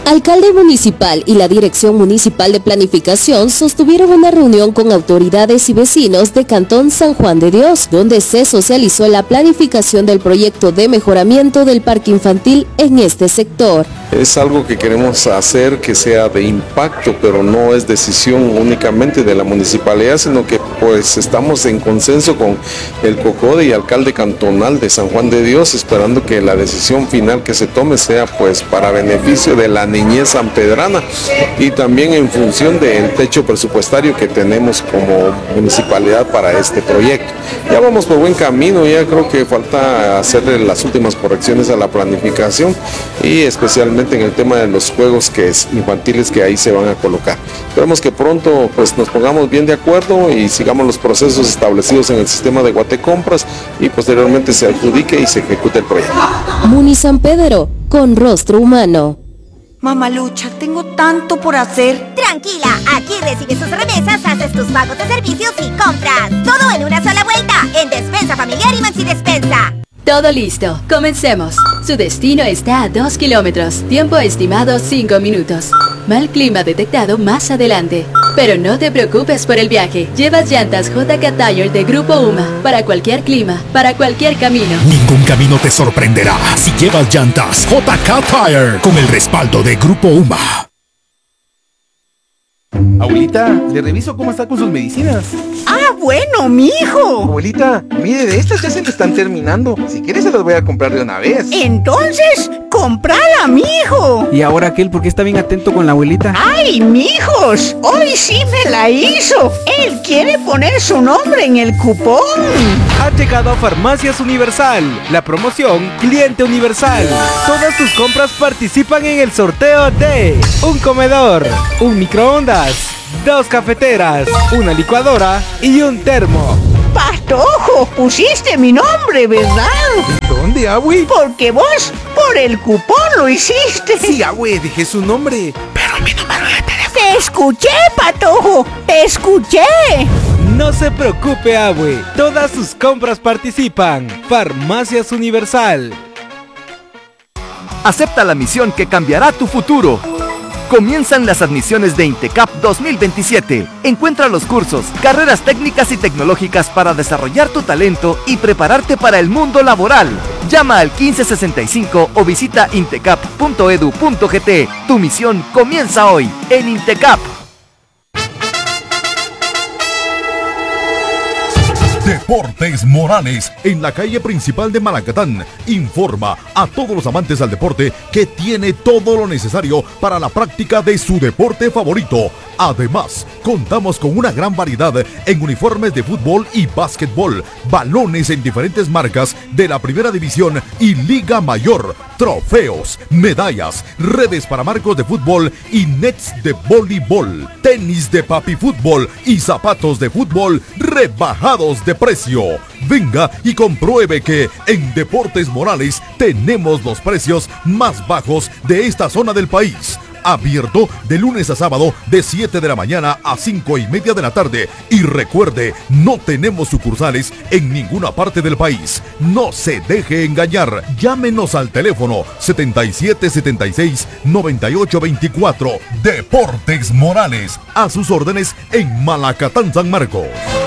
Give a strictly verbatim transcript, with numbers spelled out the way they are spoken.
Alcalde municipal y la Dirección Municipal de Planificación sostuvieron una reunión con autoridades y vecinos de Cantón San Juan de Dios, donde se socializó la planificación del proyecto de mejoramiento del parque infantil en este sector. Es algo que queremos hacer que sea de impacto, pero no es decisión únicamente de la municipalidad, sino que pues estamos en consenso con el COCODE y alcalde cantonal de San Juan de Dios, esperando que la decisión final que se tome sea pues para beneficio de la niñez sanpedrana y también en función del techo presupuestario que tenemos como municipalidad para este proyecto. Ya vamos por buen camino, ya creo que falta hacerle las últimas correcciones a la planificación y especialmente en el tema de los juegos que es infantiles que ahí se van a colocar. Esperamos que pronto pues nos pongamos bien de acuerdo y sigamos los procesos establecidos en el sistema de Guatecompras y posteriormente se adjudique y se ejecute el proyecto. Muni San Pedro, con rostro humano. Mamalucha, tengo tanto por hacer. Tranquila, aquí recibes tus remesas, haces tus pagos de servicios y compras. Todo en una sola vuelta, en Despensa Familiar y Maxi Despensa. Todo listo, comencemos. Su destino está a dos kilómetros, tiempo estimado cinco minutos. Mal clima detectado más adelante. Pero no te preocupes por el viaje. Llevas llantas J K Tire de Grupo UMA. Para cualquier clima, para cualquier camino. Ningún camino te sorprenderá si llevas llantas J K Tire con el respaldo de Grupo UMA. Abuelita, le reviso cómo está con sus medicinas. ¡Ah, bueno, mijo! Abuelita, mire, de estas ya se le están terminando. Si quiere se las voy a comprar de una vez. Entonces, ¡comprala, mijo! Y ahora aquel, ¿por qué está bien atento con la abuelita? ¡Ay, mijos! Hoy sí me la hizo. Él quiere poner su nombre en el cupón. Ha llegado a Farmacias Universal, la promoción Cliente Universal. Todas tus compras participan en el sorteo de un comedor, un microondas, dos cafeteras, una licuadora y un termo. Patojo, pusiste mi nombre, ¿verdad? ¿Dónde, abue? Porque vos, por el cupón lo hiciste. Sí, abue, dejé su nombre, pero mi número de teléfono. Te escuché, Patojo, te escuché. No se preocupe, abue, todas sus compras participan. Farmacias Universal. Acepta la misión que cambiará tu futuro. Comienzan las admisiones de INTECAP dos mil veintisiete. Encuentra los cursos, carreras técnicas y tecnológicas para desarrollar tu talento y prepararte para el mundo laboral. Llama al quince sesenta y cinco o visita intecap punto edu punto gt. Tu misión comienza hoy en INTECAP. Deportes Morales, en la calle principal de Malacatán, informa a todos los amantes al deporte que tiene todo lo necesario para la práctica de su deporte favorito. Además, contamos con una gran variedad en uniformes de fútbol y básquetbol, balones en diferentes marcas de la Primera División y Liga Mayor, trofeos, medallas, redes para marcos de fútbol y nets de voleibol, tenis de papi fútbol y zapatos de fútbol rebajados de precio. Venga y compruebe que en Deportes Morales tenemos los precios más bajos de esta zona del país. Abierto de lunes a sábado de siete de la mañana a cinco y media de la tarde. Y recuerde, no tenemos sucursales en ninguna parte del país. No se deje engañar. Llámenos al teléfono setenta y siete setenta y seis noventa y ocho veinticuatro. Deportes Morales, a sus órdenes en Malacatán, San Marcos.